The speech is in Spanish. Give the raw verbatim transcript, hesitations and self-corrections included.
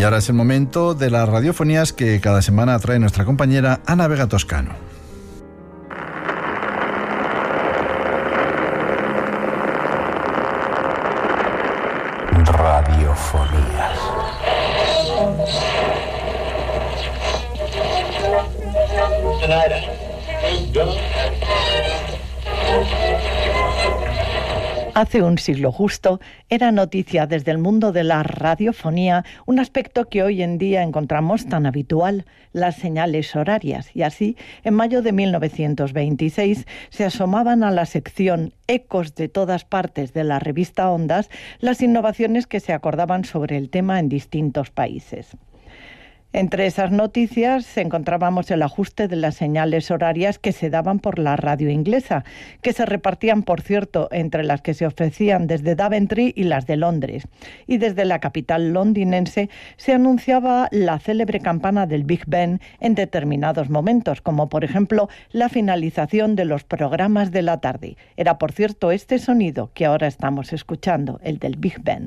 Y ahora es el momento de las radiofonías que cada semana trae nuestra compañera Ana Vega Toscano. Radiofonías. Hace un siglo justo era noticia desde el mundo de la radiofonía un aspecto que hoy en día encontramos tan habitual, las señales horarias. Y así, en mayo de mil novecientos veintiséis, se asomaban a la sección Ecos de todas partes de la revista Ondas las innovaciones que se acordaban sobre el tema en distintos países. Entre esas noticias encontrábamos el ajuste de las señales horarias que se daban por la radio inglesa, que se repartían, por cierto, entre las que se ofrecían desde Daventry y las de Londres. Y desde la capital londinense se anunciaba la célebre campana del Big Ben en determinados momentos, como por ejemplo la finalización de los programas de la tarde. Era, por cierto, este sonido que ahora estamos escuchando, el del Big Ben.